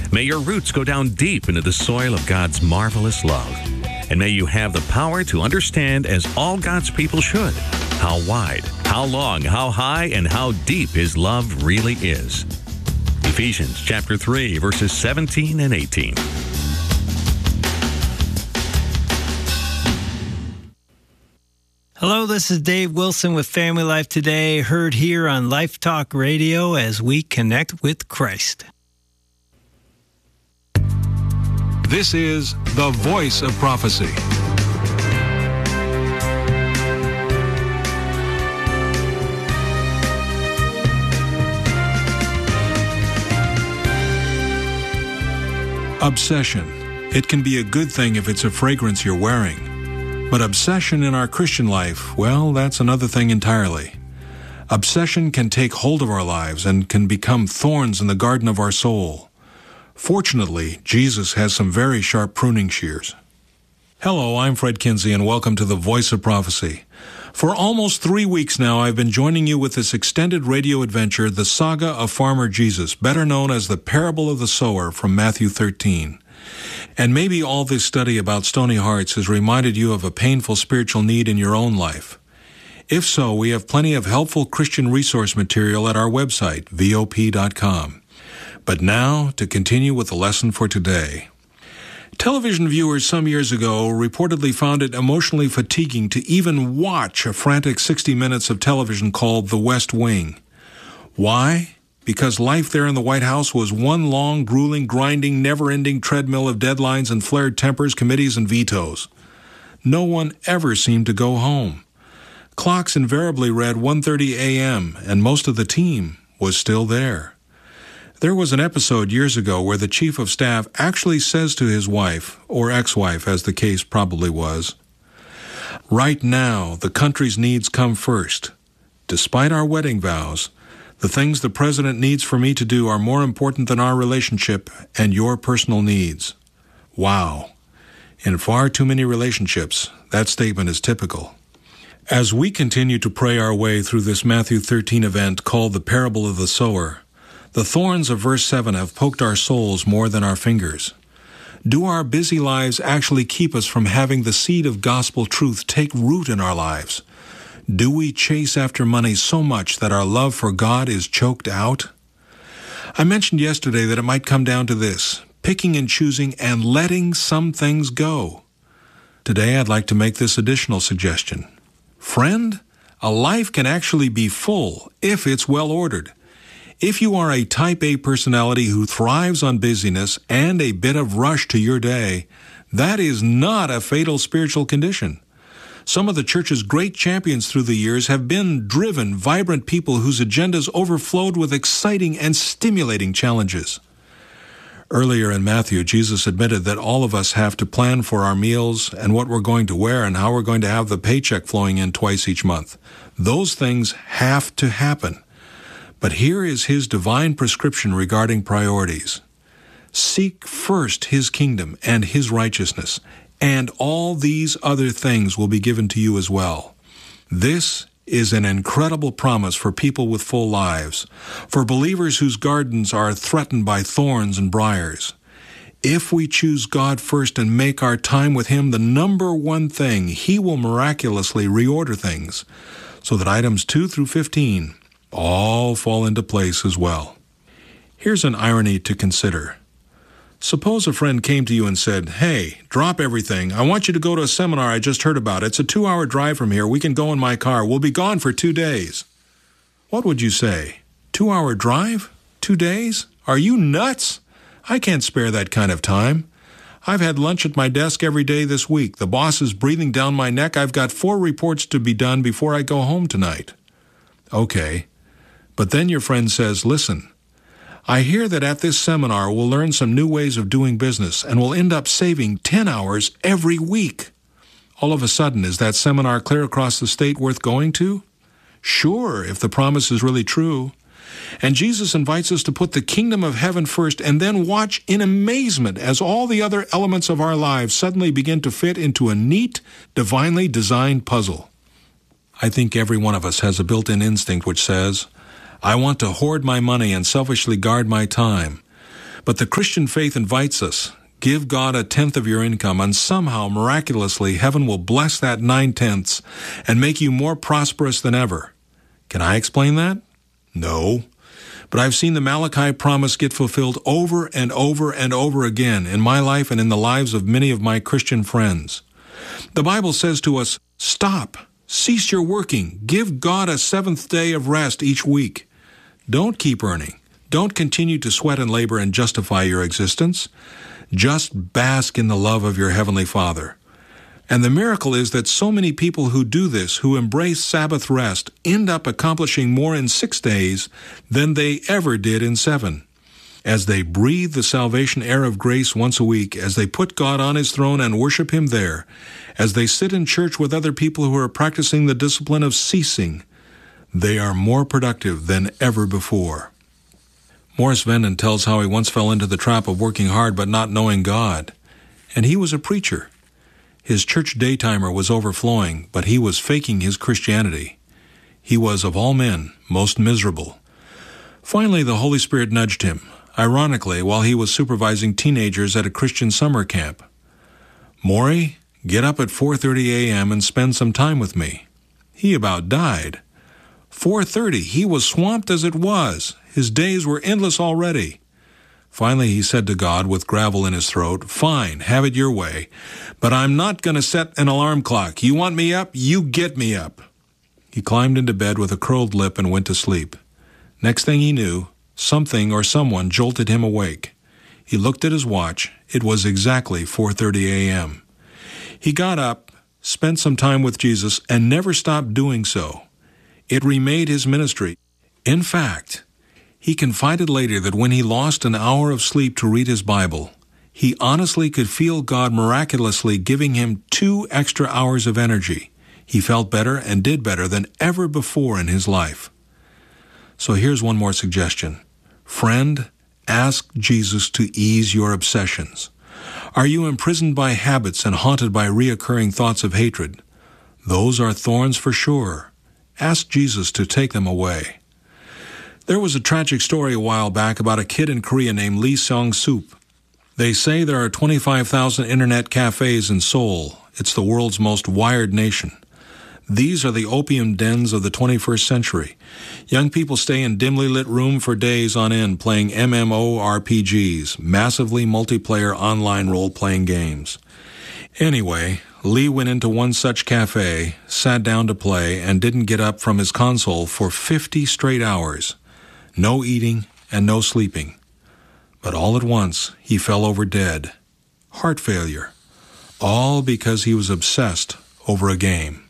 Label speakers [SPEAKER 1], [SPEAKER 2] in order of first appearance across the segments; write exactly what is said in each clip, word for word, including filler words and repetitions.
[SPEAKER 1] May your roots go down deep into the soil of God's marvelous love. And may you have the power to understand, as all God's people should, how wide, how long, how high, and how deep His love really is. Ephesians chapter three, verses seventeen and eighteen.
[SPEAKER 2] Hello, this is Dave Wilson with Family Life Today, heard here on Life Talk Radio as we connect with Christ.
[SPEAKER 3] This is the Voice of Prophecy. Obsession. It can be a good thing if it's a fragrance you're wearing. But obsession in our Christian life, well, that's another thing entirely. Obsession can take hold of our lives and can become thorns in the garden of our soul. Fortunately, Jesus has some very sharp pruning shears. Hello, I'm Fred Kinsey, and welcome to the Voice of Prophecy. For almost three weeks now, I've been joining you with this extended radio adventure, The Saga of Farmer Jesus, better known as the Parable of the Sower from Matthew thirteen. And maybe all this study about stony hearts has reminded you of a painful spiritual need in your own life. If so, we have plenty of helpful Christian resource material at our website, V O P dot com. But now, to continue with the lesson for today. Television viewers some years ago reportedly found it emotionally fatiguing to even watch a frantic sixty minutes of television called The West Wing. Why? Because life there in the White House was one long, grueling, grinding, never-ending treadmill of deadlines and flared tempers, committees, and vetoes. No one ever seemed to go home. Clocks invariably read one thirty a.m., and most of the team was still there. There was an episode years ago where the chief of staff actually says to his wife, or ex-wife as the case probably was, "Right now, the country's needs come first. Despite our wedding vows, the things the president needs for me to do are more important than our relationship and your personal needs." Wow. In far too many relationships, that statement is typical. As we continue to pray our way through this Matthew thirteen event called the Parable of the Sower, the thorns of verse seven have poked our souls more than our fingers. Do our busy lives actually keep us from having the seed of gospel truth take root in our lives? Do we chase after money so much that our love for God is choked out? I mentioned yesterday that it might come down to this: picking and choosing and letting some things go. Today I'd like to make this additional suggestion. Friend, a life can actually be full if it's well ordered. If you are a type A personality who thrives on busyness and a bit of rush to your day, that is not a fatal spiritual condition. Some of the church's great champions through the years have been driven, vibrant people whose agendas overflowed with exciting and stimulating challenges. Earlier in Matthew, Jesus admitted that all of us have to plan for our meals and what we're going to wear and how we're going to have the paycheck flowing in twice each month. Those things have to happen. But here is His divine prescription regarding priorities. Seek first His kingdom and His righteousness, and all these other things will be given to you as well. This is an incredible promise for people with full lives, for believers whose gardens are threatened by thorns and briars. If we choose God first and make our time with Him the number one thing, He will miraculously reorder things, so that items two through fifteen all fall into place as well. Here's an irony to consider. Suppose a friend came to you and said, "Hey, drop everything. I want you to go to a seminar I just heard about. It's a two-hour drive from here. We can go in my car. We'll be gone for two days." What would you say? Two-hour drive? Two days? Are you nuts? I can't spare that kind of time. I've had lunch at my desk every day this week. The boss is breathing down my neck. I've got four reports to be done before I go home tonight. Okay. But then your friend says, "Listen, I hear that at this seminar we'll learn some new ways of doing business and we'll end up saving ten hours every week." All of a sudden, is that seminar clear across the state worth going to? Sure, if the promise is really true. And Jesus invites us to put the kingdom of heaven first and then watch in amazement as all the other elements of our lives suddenly begin to fit into a neat, divinely designed puzzle. I think every one of us has a built-in instinct which says, "I want to hoard my money and selfishly guard my time." But the Christian faith invites us. Give God a tenth of your income, and somehow, miraculously, heaven will bless that nine-tenths and make you more prosperous than ever. Can I explain that? No. But I've seen the Malachi promise get fulfilled over and over and over again in my life and in the lives of many of my Christian friends. The Bible says to us, stop, cease your working, give God a seventh day of rest each week. Don't keep earning. Don't continue to sweat and labor and justify your existence. Just bask in the love of your Heavenly Father. And the miracle is that so many people who do this, who embrace Sabbath rest, end up accomplishing more in six days than they ever did in seven. As they breathe the salvation air of grace once a week, as they put God on His throne and worship Him there, as they sit in church with other people who are practicing the discipline of ceasing, they are more productive than ever before. Morris Venden tells how he once fell into the trap of working hard but not knowing God. And he was a preacher. His church daytimer was overflowing, but he was faking his Christianity. He was, of all men, most miserable. Finally, the Holy Spirit nudged him, ironically, while he was supervising teenagers at a Christian summer camp. Maury, get up at four thirty a.m. and spend some time with me. He about died. four thirty, he was swamped as it was. His days were endless already. Finally, he said to God with gravel in his throat, fine, have it your way, but I'm not going to set an alarm clock. You want me up? You get me up. He climbed into bed with a curled lip and went to sleep. Next thing he knew, something or someone jolted him awake. He looked at his watch. It was exactly four thirty a.m. He got up, spent some time with Jesus, and never stopped doing so. It remade his ministry. In fact, he confided later that when he lost an hour of sleep to read his Bible, he honestly could feel God miraculously giving him two extra hours of energy. He felt better and did better than ever before in his life. So here's one more suggestion. Friend, ask Jesus to ease your obsessions. Are you imprisoned by habits and haunted by reoccurring thoughts of hatred? Those are thorns for sure. Ask Jesus to take them away. There was a tragic story a while back about a kid in Korea named Lee Seong-sup. They say there are twenty-five thousand internet cafes in Seoul. It's the world's most wired nation. These are the opium dens of the twenty-first century. Young people stay in dimly lit rooms for days on end playing M M O R P Gs, massively multiplayer online role-playing games. Anyway, Lee went into one such cafe, sat down to play, and didn't get up from his console for fifty straight hours. No eating and no sleeping. But all at once, he fell over dead. Heart failure. All because he was obsessed over a game.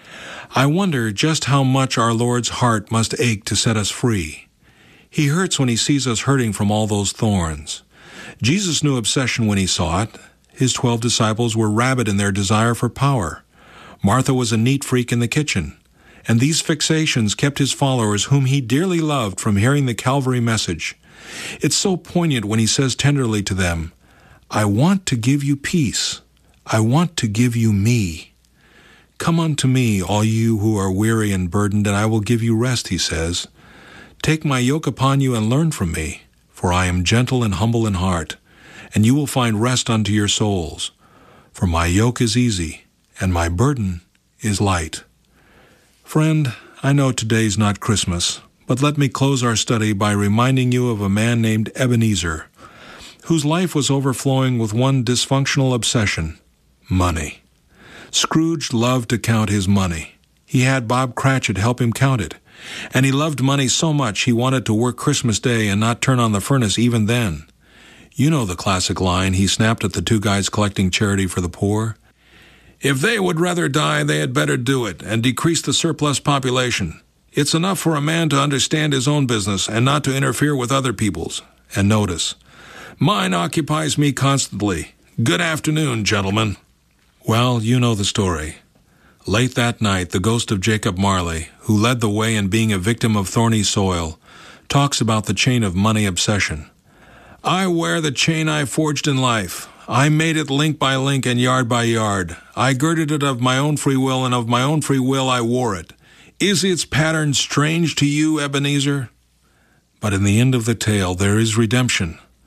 [SPEAKER 3] I wonder just how much our Lord's heart must ache to set us free. He hurts when he sees us hurting from all those thorns. Jesus knew obsession when he saw it. His twelve disciples were rabid in their desire for power. Martha was a neat freak in the kitchen. And these fixations kept his followers, whom he dearly loved, from hearing the Calvary message. It's so poignant when he says tenderly to them, I want to give you peace. I want to give you me. Come unto me, all you who are weary and burdened, and I will give you rest, he says. Take my yoke upon you and learn from me, for I am gentle and humble in heart, and you will find rest unto your souls. For my yoke is easy, and my burden is light. Friend, I know today's not Christmas, but let me close our study by reminding you of a man named Ebenezer, whose life was overflowing with one dysfunctional obsession, money. Scrooge loved to count his money. He had Bob Cratchit help him count it, and he loved money so much he wanted to work Christmas Day and not turn on the furnace even then. You know the classic line he snapped at the two guys collecting charity for the poor. If they would rather die, they had better do it and decrease the surplus population. It's enough for a man to understand his own business and not to interfere with other people's. And notice, mine occupies me constantly. Good afternoon, gentlemen. Well, you know the story. Late that night, the ghost of Jacob Marley, who led the way in being a victim of thorny soil, talks about the chain of money obsession. I wear the chain I forged in life. I made it link by link and yard by yard. I girded it of my own free will, and of my own free will I wore it. Is its pattern strange to you, Ebenezer? But in the end of the tale there is redemption.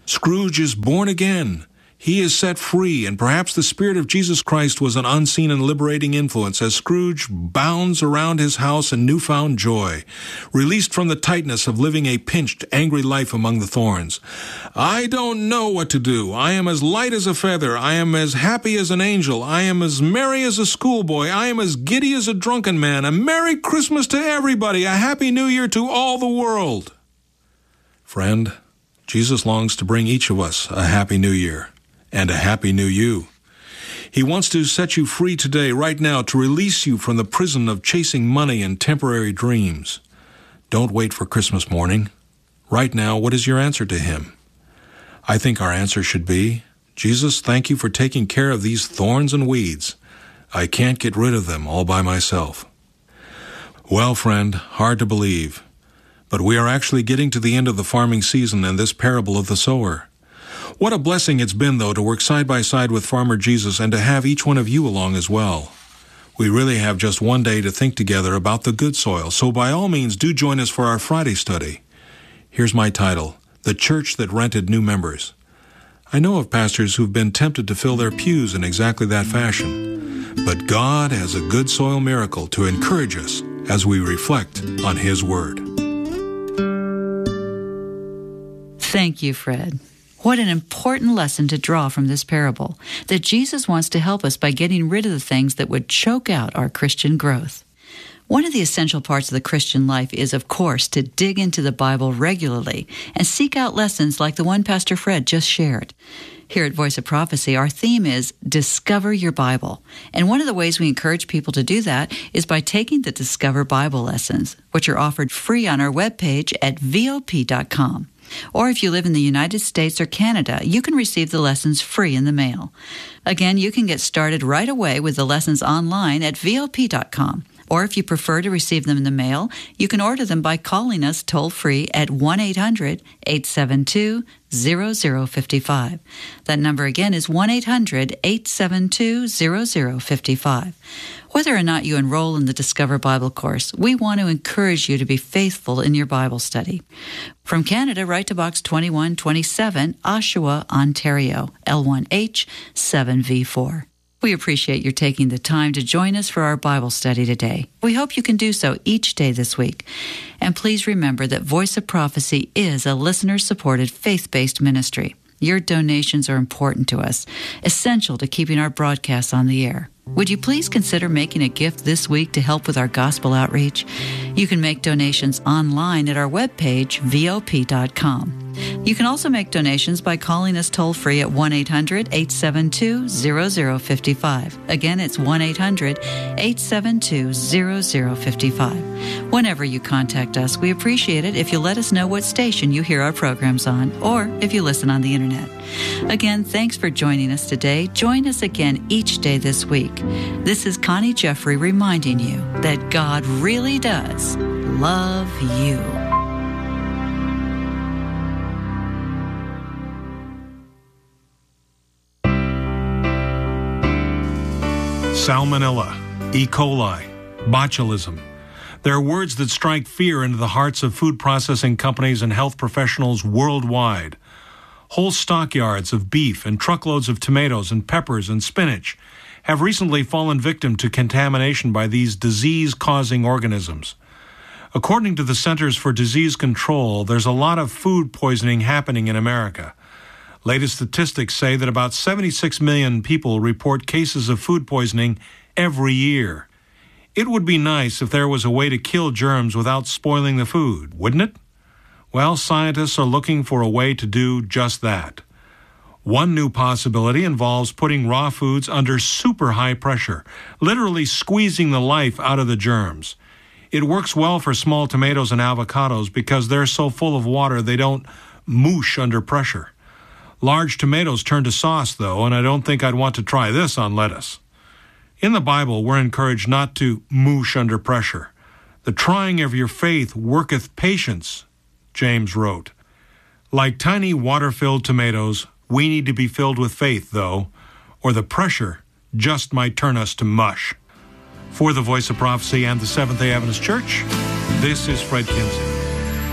[SPEAKER 3] Scrooge is born again. He is set free, and perhaps the Spirit of Jesus Christ was an unseen and liberating influence as Scrooge bounds around his house in newfound joy, released from the tightness of living a pinched, angry life among the thorns. I don't know what to do. I am as light as a feather. I am as happy as an angel. I am as merry as a schoolboy. I am as giddy as a drunken man. A Merry Christmas to everybody. A Happy New Year to all the world. Friend, Jesus longs to bring each of us a Happy New Year. And a Happy New You. He wants to set you free today, right now, to release you from the prison of chasing money and temporary dreams. Don't wait for Christmas morning. Right now, what is your answer to him? I think our answer should be, Jesus, thank you for taking care of these thorns and weeds. I can't get rid of them all by myself. Well, friend, hard to believe, but we are actually getting to the end of the farming season and this parable of the sower. What a blessing it's been, though, to work side by side with Farmer Jesus and to have each one of you along as well. We really have just one day to think together about the good soil, so by all means do join us for our Friday study. Here's my title, The Church That Rented New Members. I know of pastors who've been tempted to fill their pews in exactly that fashion, but God has a good soil miracle to encourage us as we reflect on His Word.
[SPEAKER 4] Thank you, Fred. What an important lesson to draw from this parable, that Jesus wants to help us by getting rid of the things that would choke out our Christian growth. One of the essential parts of the Christian life is, of course, to dig into the Bible regularly and seek out lessons like the one Pastor Fred just shared. Here at Voice of Prophecy, our theme is Discover Your Bible. And one of the ways we encourage people to do that is by taking the Discover Bible lessons, which are offered free on our webpage at V O P dot com. Or if you live in the United States or Canada, you can receive the lessons free in the mail. Again, you can get started right away with the lessons online at V O P dot com. Or if you prefer to receive them in the mail, you can order them by calling us toll-free at one eight hundred, eight seven two, zero zero five five. That number again is one eight hundred, eight seven two, zero zero five five. Whether or not you enroll in the Discover Bible course, we want to encourage you to be faithful in your Bible study. From Canada, write to Box twenty-one twenty-seven, Oshawa, Ontario, L one H seven V four. We appreciate your taking the time to join us for our Bible study today. We hope you can do so each day this week. And please remember that Voice of Prophecy is a listener-supported, faith-based ministry. Your donations are important to us, essential to keeping our broadcasts on the air. Would you please consider making a gift this week to help with our gospel outreach? You can make donations online at our webpage, V O P dot com. You can also make donations by calling us toll-free at one eight hundred, eight seven two, zero zero five five. Again, it's one eight hundred, eight seven two, zero zero five five. Whenever you contact us, we appreciate it if you let us know what station you hear our programs on, or if you listen on the internet. Again, thanks for joining us today. Join us again each day this week. This is Connie Jeffrey reminding you that God really does love you.
[SPEAKER 3] Salmonella, E. coli, botulism. There are words that strike fear into the hearts of food processing companies and health professionals worldwide. Whole stockyards of beef and truckloads of tomatoes and peppers and spinach have recently fallen victim to contamination by these disease-causing organisms. According to the Centers for Disease Control, there's a lot of food poisoning happening in America. Latest statistics say that about seventy-six million people report cases of food poisoning every year. It would be nice if there was a way to kill germs without spoiling the food, wouldn't it? Well, scientists are looking for a way to do just that. One new possibility involves putting raw foods under super high pressure, literally squeezing the life out of the germs. It works well for small tomatoes and avocados because they're so full of water they don't moosh under pressure. Large tomatoes turn to sauce, though, and I don't think I'd want to try this on lettuce. In the Bible, we're encouraged not to moosh under pressure. The trying of your faith worketh patience, James wrote. Like tiny water-filled tomatoes, we need to be filled with faith, though, or the pressure just might turn us to mush. For the Voice of Prophecy and the Seventh-day Adventist Church, this is Fred Kinsey.